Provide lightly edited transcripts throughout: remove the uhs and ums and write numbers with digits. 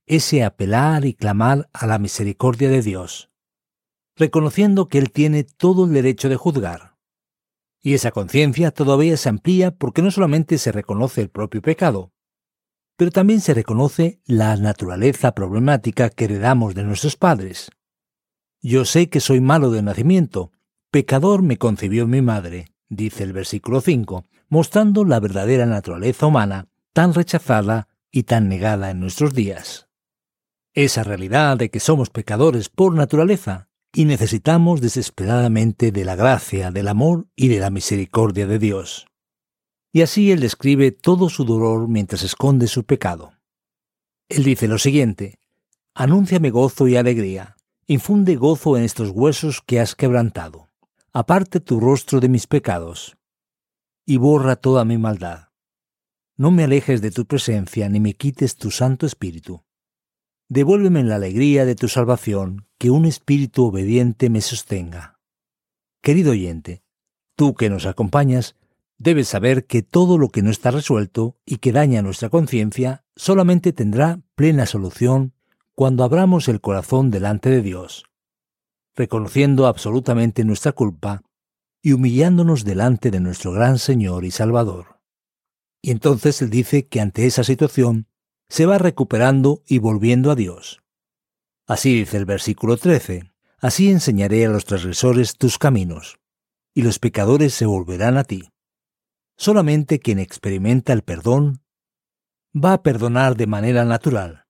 ese apelar y clamar a la misericordia de Dios, reconociendo que Él tiene todo el derecho de juzgar. Y esa conciencia todavía se amplía porque no solamente se reconoce el propio pecado, pero también se reconoce la naturaleza problemática que heredamos de nuestros padres. Yo sé que soy malo de nacimiento, pecador me concibió mi madre, dice el versículo 5, mostrando la verdadera naturaleza humana, tan rechazada y tan negada en nuestros días. Esa realidad de que somos pecadores por naturaleza y necesitamos desesperadamente de la gracia, del amor y de la misericordia de Dios. Y así Él describe todo su dolor mientras esconde su pecado. Él dice lo siguiente: «Anúnciame gozo y alegría, infunde gozo en estos huesos que has quebrantado. Aparte tu rostro de mis pecados, y borra toda mi maldad. No me alejes de tu presencia, ni me quites tu Santo Espíritu. Devuélveme la alegría de tu salvación, que un espíritu obediente me sostenga». Querido oyente, tú que nos acompañas, debes saber que todo lo que no está resuelto y que daña nuestra conciencia solamente tendrá plena solución cuando abramos el corazón delante de Dios, reconociendo absolutamente nuestra culpa y humillándonos delante de nuestro gran Señor y Salvador. Y entonces Él dice que ante esa situación se va recuperando y volviendo a Dios. Así dice el versículo 13, «Así enseñaré a los transgresores tus caminos, y los pecadores se volverán a ti». Solamente quien experimenta el perdón va a perdonar de manera natural,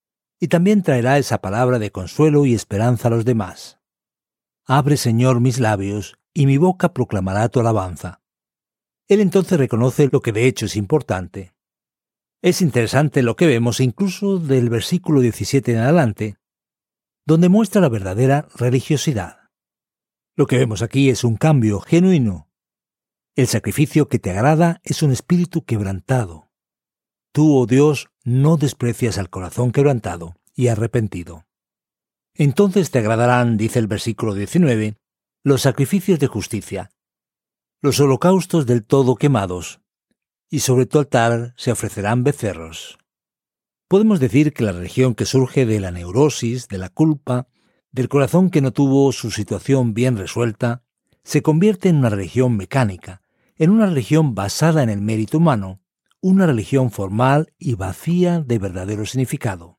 y también traerá esa palabra de consuelo y esperanza a los demás. «Abre, Señor, mis labios, y mi boca proclamará tu alabanza». Él entonces reconoce lo que de hecho es importante. Es interesante lo que vemos incluso del versículo 17 en adelante, donde muestra la verdadera religiosidad. Lo que vemos aquí es un cambio genuino. El sacrificio que te agrada es un espíritu quebrantado. Tú, oh Dios, no desprecias al corazón quebrantado y arrepentido. Entonces te agradarán, dice el versículo 19, los sacrificios de justicia, los holocaustos del todo quemados, y sobre tu altar se ofrecerán becerros. Podemos decir que la religión que surge de la neurosis, de la culpa, del corazón que no tuvo su situación bien resuelta, se convierte en una religión mecánica, en una religión basada en el mérito humano, una religión formal y vacía de verdadero significado.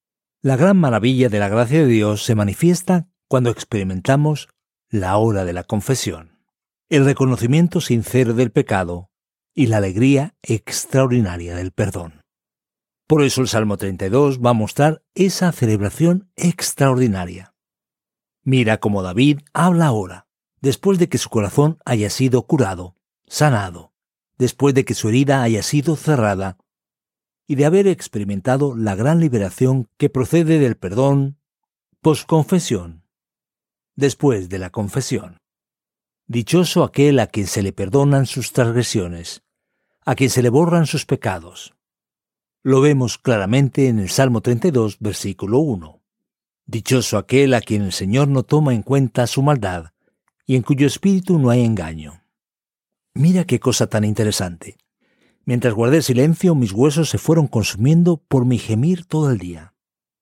La gran maravilla de la gracia de Dios se manifiesta cuando experimentamos la hora de la confesión, el reconocimiento sincero del pecado y la alegría extraordinaria del perdón. Por eso el Salmo 32 va a mostrar esa celebración extraordinaria. Mira cómo David habla ahora, después de que su corazón haya sido curado, sanado, después de que su herida haya sido cerrada y de haber experimentado la gran liberación que procede del perdón posconfesión, después de la confesión. Dichoso aquel a quien se le perdonan sus transgresiones, a quien se le borran sus pecados. Lo vemos claramente en el Salmo 32, versículo 1. Dichoso aquel a quien el Señor no toma en cuenta su maldad y en cuyo espíritu no hay engaño. Mira qué cosa tan interesante. Mientras guardé silencio, mis huesos se fueron consumiendo por mi gemir todo el día.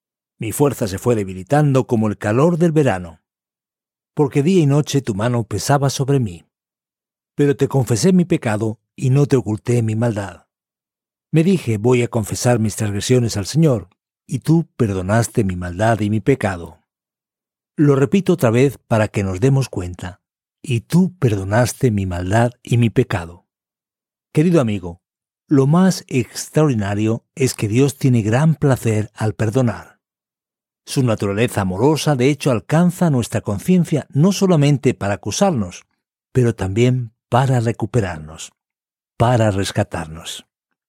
Mi fuerza se fue debilitando como el calor del verano, porque día y noche tu mano pesaba sobre mí. Pero te confesé mi pecado y no te oculté mi maldad. Me dije, voy a confesar mis transgresiones al Señor, y tú perdonaste mi maldad y mi pecado. Lo repito otra vez para que nos demos cuenta. Y tú perdonaste mi maldad y mi pecado. Querido amigo, lo más extraordinario es que Dios tiene gran placer al perdonar. Su naturaleza amorosa de hecho alcanza nuestra conciencia no solamente para acusarnos, pero también para recuperarnos, para rescatarnos.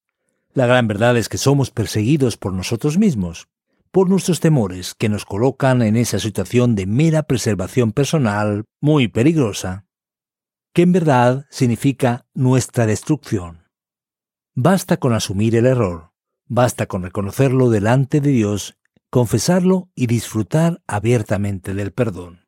La gran verdad es que somos perseguidos por nosotros mismos, por nuestros temores que nos colocan en esa situación de mera preservación personal muy peligrosa, que en verdad significa nuestra destrucción. Basta con asumir el error, basta con reconocerlo delante de Dios, confesarlo y disfrutar abiertamente del perdón.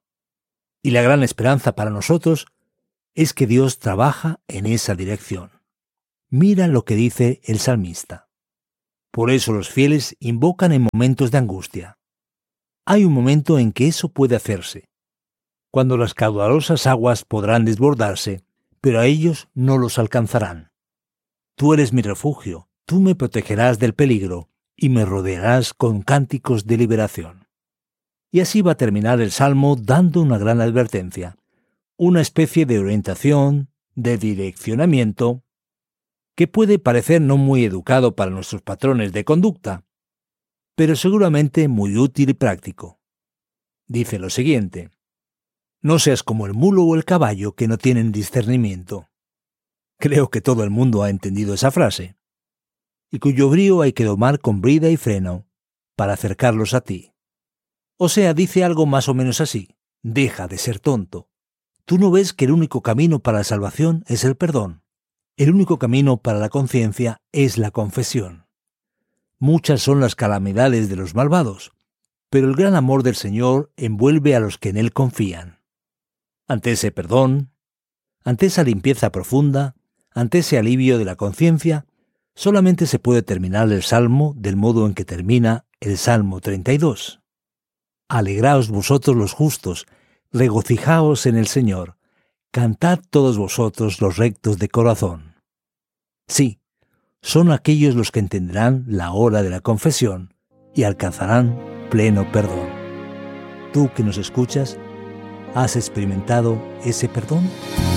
Y la gran esperanza para nosotros es que Dios trabaja en esa dirección. Mira lo que dice el salmista. Por eso los fieles invocan en momentos de angustia. Hay un momento en que eso puede hacerse, cuando las caudalosas aguas podrán desbordarse, pero a ellos no los alcanzarán. Tú eres mi refugio, tú me protegerás del peligro y me rodearás con cánticos de liberación. Y así va a terminar el Salmo dando una gran advertencia, una especie de orientación, de direccionamiento, que puede parecer no muy educado para nuestros patrones de conducta, pero seguramente muy útil y práctico. Dice lo siguiente: no seas como el mulo o el caballo que no tienen discernimiento. Creo que todo el mundo ha entendido esa frase, y cuyo brío hay que domar con brida y freno para acercarlos a ti. O sea, dice algo más o menos así: deja de ser tonto. ¿Tú no ves que el único camino para la salvación es el perdón? El único camino para la conciencia es la confesión. Muchas son las calamidades de los malvados, pero el gran amor del Señor envuelve a los que en Él confían. Ante ese perdón, ante esa limpieza profunda, ante ese alivio de la conciencia, solamente se puede terminar el Salmo del modo en que termina el Salmo 32. Alegraos vosotros los justos, regocijaos en el Señor, cantad todos vosotros los rectos de corazón. Sí, son aquellos los que entenderán la hora de la confesión y alcanzarán pleno perdón. Tú que nos escuchas, ¿has experimentado ese perdón?